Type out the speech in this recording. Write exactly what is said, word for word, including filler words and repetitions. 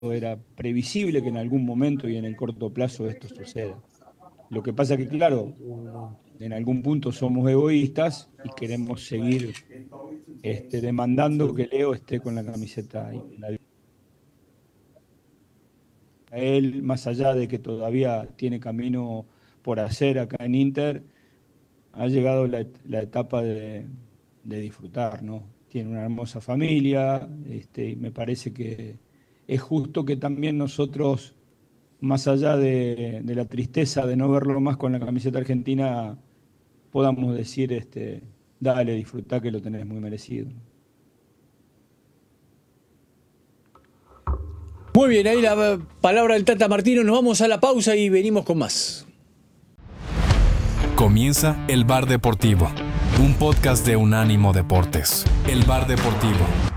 era previsible que en algún momento y en el corto plazo esto suceda. Lo que pasa que, claro, en algún punto somos egoístas y queremos seguir este, demandando que Leo esté con la camiseta incondicional. A él, más allá de que todavía tiene camino por hacer acá en Inter, ha llegado la, la etapa de, de disfrutar, ¿no? Tiene una hermosa familia, este, y me parece que es justo que también nosotros, más allá de, de la tristeza de no verlo más con la camiseta argentina, podamos decir, este, dale, disfrutá que lo tenés muy merecido. Muy bien, ahí la palabra del Tata Martino. Nos vamos a la pausa y venimos con más. Comienza El Bar Deportivo, un podcast de Unánimo Deportes. El Bar Deportivo.